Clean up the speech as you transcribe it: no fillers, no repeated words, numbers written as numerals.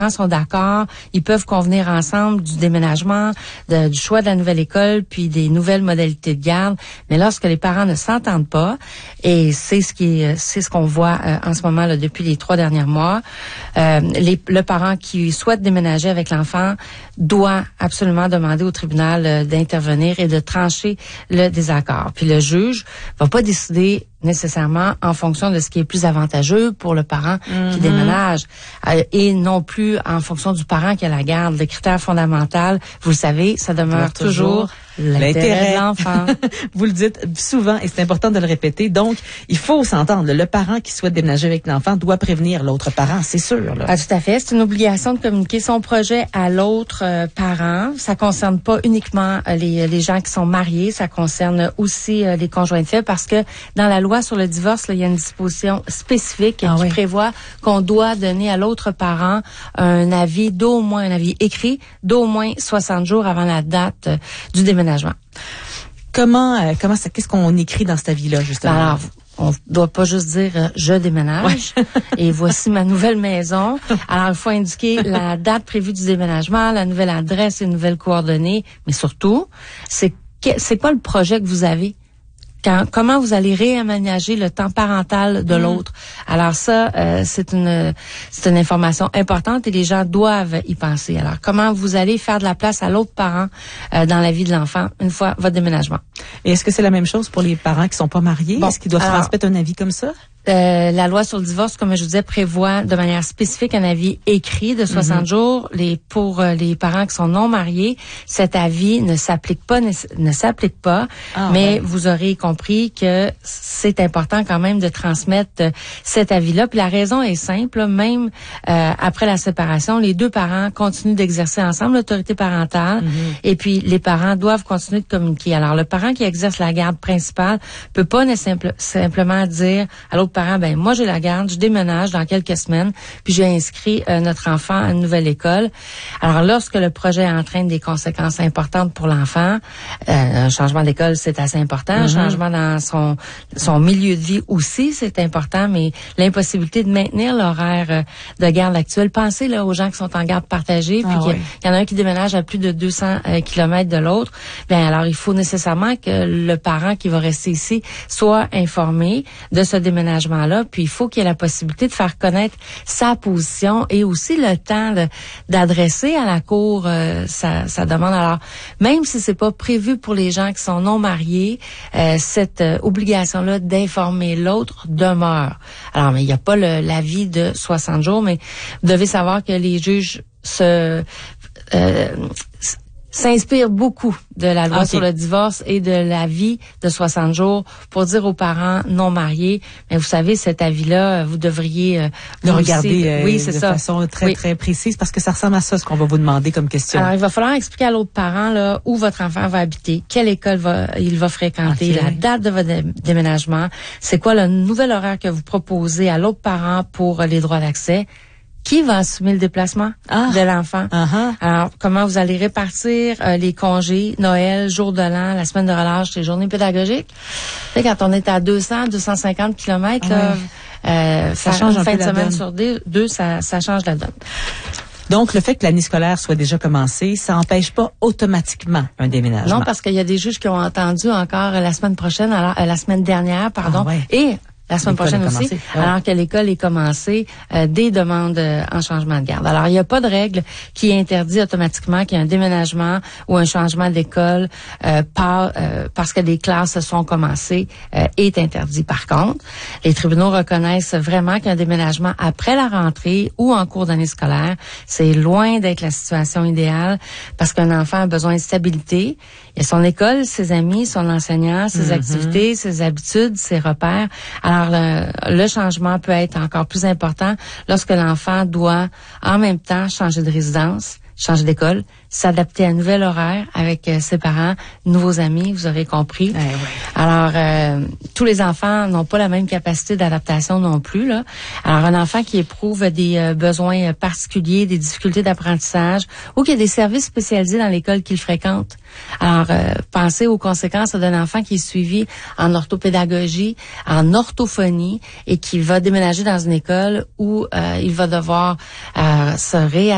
sont d'accord, ils peuvent convenir ensemble du déménagement, du choix de la nouvelle école, puis des nouvelles modalités de garde. Mais lorsque les parents ne s'entendent pas, et c'est ce qu'on voit en ce moment là depuis les 3 derniers mois, le parent qui souhaite déménager avec l'enfant doit absolument demander au tribunal d'intervenir et de trancher le désaccord. Puis le juge va pas décider nécessairement en fonction de ce qui est plus avantageux pour le parent qui déménage et non plus en fonction du parent qui a la garde. Le critère fondamental, vous le savez, ça demeure toujours l'intérêt de l'enfant. Vous le dites souvent et c'est important de le répéter. Donc, il faut s'entendre. Le parent qui souhaite déménager avec l'enfant doit prévenir l'autre parent, c'est sûr. Là. Ah, tout à fait. C'est une obligation de communiquer son projet à l'autre parent. Ça concerne pas uniquement les gens qui sont mariés, ça concerne aussi les conjoints de fait parce que dans la loi sur le divorce, là, il y a une disposition spécifique qui prévoit qu'on doit donner à l'autre parent un avis écrit d'au moins 60 jours avant la date du déménagement. Qu'est-ce qu'on écrit dans cet avis-là, justement? Alors, on doit pas juste dire je déménage et voici ma nouvelle maison. Alors, il faut indiquer la date prévue du déménagement, la nouvelle adresse et les nouvelles coordonnées, mais surtout, c'est quoi le projet que vous avez? Comment vous allez réaménager le temps parental de l'autre. Alors ça, c'est une information importante et les gens doivent y penser. Alors, comment vous allez faire de la place à l'autre parent dans la vie de l'enfant une fois votre déménagement. Et est-ce que c'est la même chose pour les parents qui sont pas mariés? Est-ce qu'ils doivent transmettre un avis comme ça? La loi sur le divorce, comme je vous disais, prévoit de manière spécifique un avis écrit de 60 jours. Pour les parents qui sont non mariés, cet avis ne s'applique pas. Mais vous aurez compris que c'est important quand même de transmettre cet avis-là. Puis la raison est simple. Même après la séparation, les 2 parents continuent d'exercer ensemble l'autorité parentale. Et puis les parents doivent continuer de communiquer. Alors le parent qui exerce la garde principale peut pas simplement dire à l'autre parent, moi j'ai la garde, je déménage dans quelques semaines, puis j'ai inscrit notre enfant à une nouvelle école. Alors lorsque le projet entraîne des conséquences importantes pour l'enfant, un changement d'école c'est assez important, un changement dans son milieu de vie aussi c'est important, mais l'impossibilité de maintenir l'horaire de garde actuel, pensez là aux gens qui sont en garde partagée, puis qu'il y en a un qui déménage à plus de 200 kilomètres de l'autre, alors il faut nécessairement que le parent qui va rester ici soit informé de ce déménagement là, puis il faut qu'il y ait la possibilité de faire connaître sa position et aussi le temps d'adresser à la cour sa demande. Alors, même si c'est pas prévu pour les gens qui sont non mariés, cette obligation-là d'informer l'autre demeure. Alors, mais il n'y a pas l'avis de 60 jours, mais vous devez savoir que les juges s'inspire beaucoup de la loi sur le divorce et de l'avis de 60 jours pour dire aux parents non mariés, mais vous savez, cet avis-là, vous devriez le regarder de façon très, très précise parce que ça ressemble à ça, ce qu'on va vous demander comme question. Alors, il va falloir expliquer à l'autre parent là où votre enfant va habiter, quelle école il va fréquenter, la date de votre déménagement, c'est quoi le nouvel horaire que vous proposez à l'autre parent pour les droits d'accès. Qui va assumer le déplacement de l'enfant? Alors, comment vous allez répartir les congés, Noël, jour de l'an, la semaine de relâche, les journées pédagogiques? Tu sais, quand on est à 250 kilomètres, ça change un peu la donne. Sur deux, ça change la donne. Donc, le fait que l'année scolaire soit déjà commencée, ça n'empêche pas automatiquement un déménagement. Non, parce qu'il y a des juges qui ont entendu encore la semaine dernière, et la semaine prochaine aussi, alors que l'école est commencée, des demandes en changement de garde. Alors, il n'y a pas de règle qui interdit automatiquement qu'il y ait un déménagement ou un changement d'école parce que des classes sont commencées est interdit. Par contre, les tribunaux reconnaissent vraiment qu'un déménagement après la rentrée ou en cours d'année scolaire, c'est loin d'être la situation idéale parce qu'un enfant a besoin de stabilité. Il y a son école, ses amis, son enseignant, ses activités, ses habitudes, ses repères. Alors, le changement peut être encore plus important lorsque l'enfant doit en même temps changer de résidence, changer d'école, s'adapter à un nouvel horaire avec ses parents, nouveaux amis, vous aurez compris. Alors, tous les enfants n'ont pas la même capacité d'adaptation non plus, là. Alors, un enfant qui éprouve des besoins particuliers, des difficultés d'apprentissage ou qui a des services spécialisés dans l'école qu'il fréquente. Alors, pensez aux conséquences d'un enfant qui est suivi en orthopédagogie, en orthophonie et qui va déménager dans une école où il va devoir se réadapter